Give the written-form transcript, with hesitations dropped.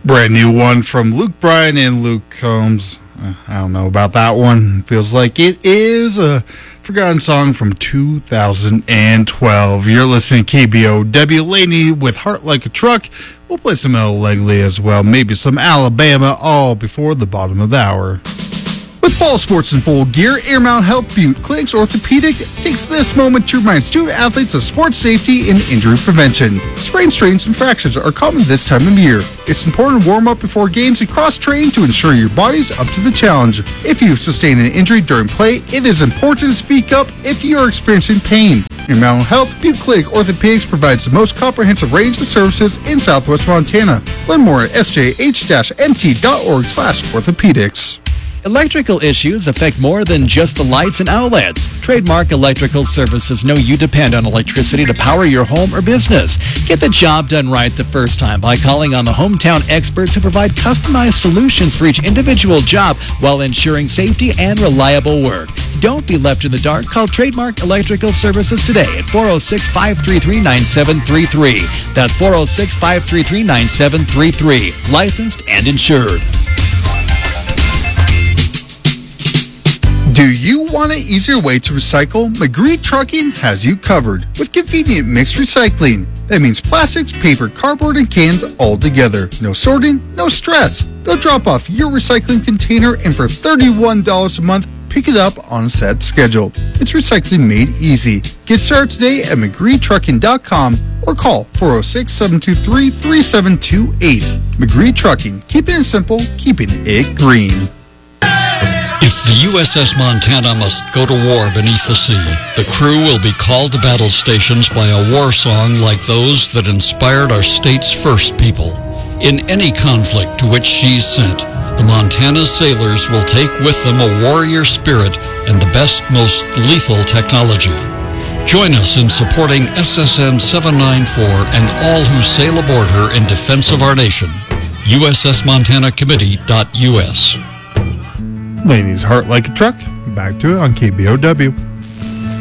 Brand new one from Luke Bryan and Luke Combs. I don't know about that one. Feels like it is a forgotten song from 2012. You're listening to KBOW. Laney with Heart Like a Truck. We'll play some El Legally as well. Maybe some Alabama, all before the bottom of the hour. With fall sports in full gear, Air Mountain Health Butte Clinics Orthopedic takes this moment to remind student athletes of sports safety and injury prevention. Sprains, strains, and fractures are common this time of year. It's important to warm up before games and cross-train to ensure your body's up to the challenge. If you've sustained an injury during play, it is important to speak up if you are experiencing pain. Air Mountain Health Butte Clinic Orthopedics provides the most comprehensive range of services in Southwest Montana. Learn more at sjh-mt.org/orthopedics. Electrical issues affect more than just the lights and outlets. Trademark Electrical Services know you depend on electricity to power your home or business. Get the job done right the first time by calling on the hometown experts who provide customized solutions for each individual job while ensuring safety and reliable work. Don't be left in the dark. Call Trademark Electrical Services today at 406-533-9733. That's 406-533-9733. Licensed and insured. Do you want an easier way to recycle? McGree Trucking has you covered with convenient mixed recycling. That means plastics, paper, cardboard, and cans all together. No sorting, no stress. They'll drop off your recycling container and for $31 a month, pick it up on a set schedule. It's recycling made easy. Get started today at McGreeTrucking.com or call 406-723-3728. McGree Trucking, keeping it simple, keeping it green. If the USS Montana must go to war beneath the sea, the crew will be called to battle stations by a war song like those that inspired our state's first people. In any conflict to which she's sent, the Montana sailors will take with them a warrior spirit and the best, most lethal technology. Join us in supporting SSN 794 and all who sail aboard her in defense of our nation. USSMontanaCommittee.us. Ladies, Heart Like a Truck. Back to it on KBOW.